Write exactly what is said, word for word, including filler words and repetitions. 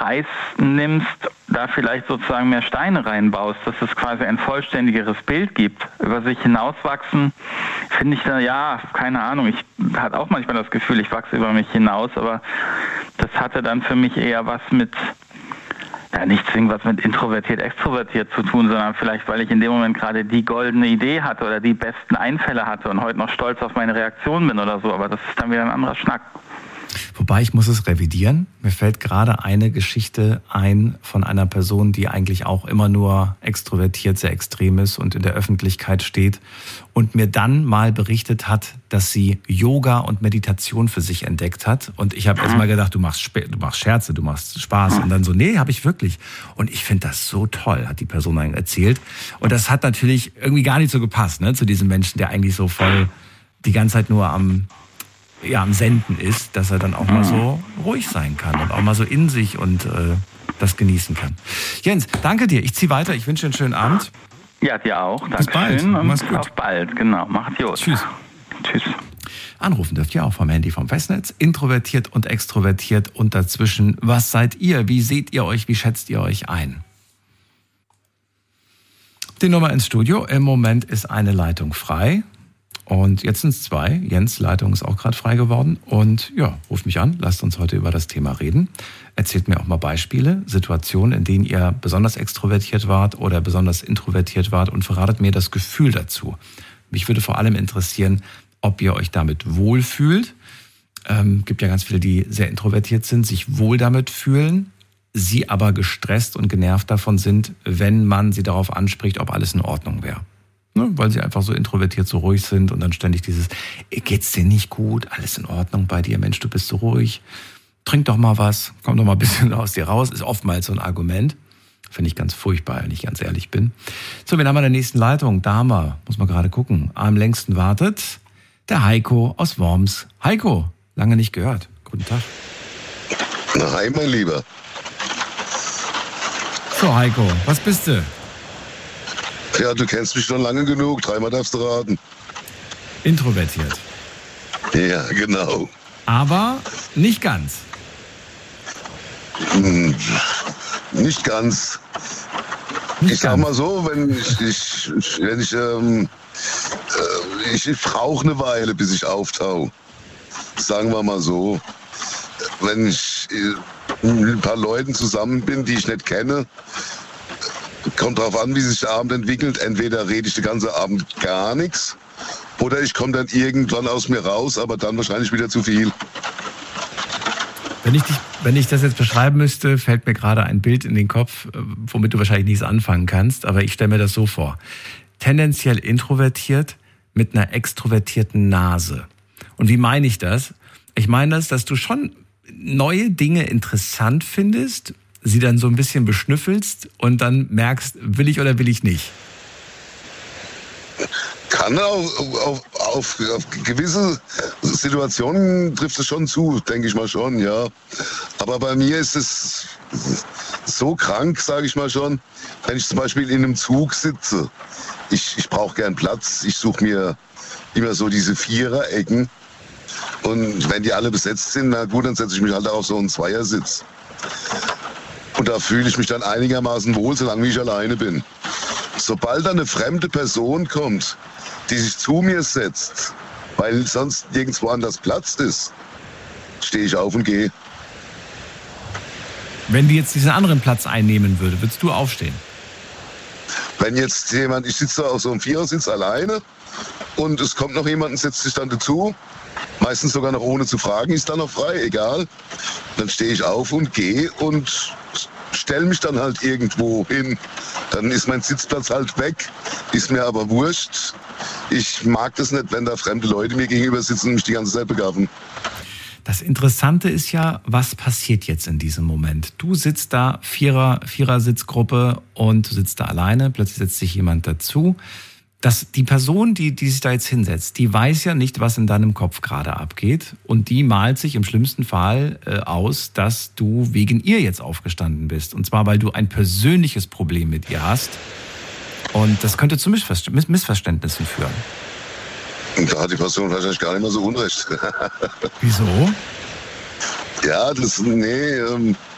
Eis nimmst, da vielleicht sozusagen mehr Steine reinbaust, dass es quasi ein vollständigeres Bild gibt. Über sich hinauswachsen, finde ich da, ja, keine Ahnung, ich hatte auch manchmal das Gefühl, ich wachse über mich hinaus, aber das hatte dann für mich eher was mit, ja, nicht zwingend was mit introvertiert, extrovertiert zu tun, sondern vielleicht, weil ich in dem Moment gerade die goldene Idee hatte oder die besten Einfälle hatte und heute noch stolz auf meine Reaktion bin oder so, aber das ist dann wieder ein anderer Schnack. Wobei, ich muss es revidieren. Mir fällt gerade eine Geschichte ein von einer Person, die eigentlich auch immer nur extrovertiert, sehr extrem ist und in der Öffentlichkeit steht und mir dann mal berichtet hat, dass sie Yoga und Meditation für sich entdeckt hat. Und ich habe erst mal gedacht, du machst, du machst Scherze, du machst Spaß. Und dann so, nee, habe ich wirklich. Und ich finde das so toll, hat die Person dann erzählt. Und das hat natürlich irgendwie gar nicht so gepasst, ne, zu diesem Menschen, der eigentlich so voll die ganze Zeit nur am ja, am Senden ist, dass er dann auch mal so ruhig sein kann und auch mal so in sich und äh, das genießen kann. Jens, danke dir. Ich ziehe weiter. Ich wünsche dir einen schönen Abend. Ja, dir auch. Bis bald. Dankeschön und Mach's gut. auf bald. Genau. Macht's gut. Tschüss. Tschüss. Anrufen dürft ihr auch vom Handy vom Festnetz. Introvertiert und extrovertiert und dazwischen. Was seid ihr? Wie seht ihr euch? Wie schätzt ihr euch ein? Die Nummer ins Studio. Im Moment ist eine Leitung frei. Und jetzt sind es zwei. Jens' Leitung ist auch gerade frei geworden. Und ja, ruft mich an, lasst uns heute über das Thema reden. Erzählt mir auch mal Beispiele, Situationen, in denen ihr besonders extrovertiert wart oder besonders introvertiert wart und verratet mir das Gefühl dazu. Mich würde vor allem interessieren, ob ihr euch damit wohlfühlt. Ähm, gibt ja ganz viele, die sehr introvertiert sind, sich wohl damit fühlen, sie aber gestresst und genervt davon sind, wenn man sie darauf anspricht, ob alles in Ordnung wäre. Ne, weil sie einfach so introvertiert, so ruhig sind und dann ständig dieses, geht's dir nicht gut, alles in Ordnung bei dir, Mensch, du bist so ruhig, trink doch mal was, komm doch mal ein bisschen aus dir raus, ist oftmals so ein Argument. Finde ich ganz furchtbar, wenn ich ganz ehrlich bin. So, wen haben wir in der nächsten Leitung? Da haben wir, muss man gerade gucken, am längsten wartet der Heiko aus Worms. Heiko, lange nicht gehört. Guten Tag. Na, hi, mein Lieber. So, Heiko, was bist du? Ja, du kennst mich schon lange genug. Dreimal darfst du raten. Introvertiert. Ja, genau. Aber nicht ganz. Hm, nicht ganz. Nicht ich sag ganz. mal so, wenn ich, ich, wenn ich, ähm, äh, ich, ich brauche eine Weile, bis ich auftau. Sagen wir mal so. Wenn ich äh, mit ein paar Leuten zusammen bin, die ich nicht kenne, kommt drauf an, wie sich der Abend entwickelt. Entweder rede ich den ganzen Abend gar nichts oder ich komme dann irgendwann aus mir raus, aber dann wahrscheinlich wieder zu viel. Wenn ich, dich, wenn ich das jetzt beschreiben müsste, fällt mir gerade ein Bild in den Kopf, womit du wahrscheinlich nichts anfangen kannst, aber ich stelle mir das so vor. Tendenziell introvertiert mit einer extrovertierten Nase. Und wie meine ich das? Ich meine das, dass du schon neue Dinge interessant findest, sie dann so ein bisschen beschnüffelst und dann merkst, will ich oder will ich nicht? Kann auf, auf, auf, auf gewisse Situationen trifft es schon zu, denke ich mal schon, ja. Aber bei mir ist es so krank, sage ich mal schon, wenn ich zum Beispiel in einem Zug sitze. Ich, ich brauche gern Platz, ich suche mir immer so diese Viererecken. Und wenn die alle besetzt sind, na gut, dann setze ich mich halt auf so einen Zweiersitz. Und da fühle ich mich dann einigermaßen wohl, solange ich alleine bin. Sobald dann eine fremde Person kommt, die sich zu mir setzt, weil sonst nirgendwo anders Platz ist, stehe ich auf und gehe. Wenn die jetzt diesen anderen Platz einnehmen würde, würdest du aufstehen? Wenn jetzt jemand, ich sitze da auf so einem Vierersitz alleine und es kommt noch jemand und setzt sich dann dazu, meistens sogar noch ohne zu fragen, ist dann noch frei, egal. Dann stehe ich auf und gehe und stelle mich dann halt irgendwo hin. Dann ist mein Sitzplatz halt weg, ist mir aber wurscht. Ich mag das nicht, wenn da fremde Leute mir gegenüber sitzen und mich die ganze Zeit begaffen. Das Interessante ist ja, was passiert jetzt in diesem Moment? Du sitzt da, Vierer, Vierersitzgruppe und du sitzt da alleine, plötzlich setzt sich jemand dazu. Das, die Person, die, die sich da jetzt hinsetzt, die weiß ja nicht, was in deinem Kopf gerade abgeht. Und die malt sich im schlimmsten Fall äh, aus, dass du wegen ihr jetzt aufgestanden bist. Und zwar, weil du ein persönliches Problem mit ihr hast. Und das könnte zu Missver- Miss- Missverständnissen führen. Da hat die Person wahrscheinlich gar nicht mehr so unrecht. Wieso? Ja, das, nee, ähm,